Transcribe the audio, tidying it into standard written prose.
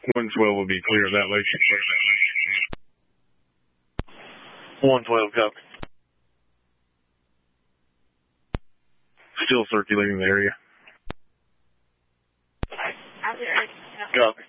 112 will be clear of that lake. 112, copy. Still circulating the area. Out there. Copy.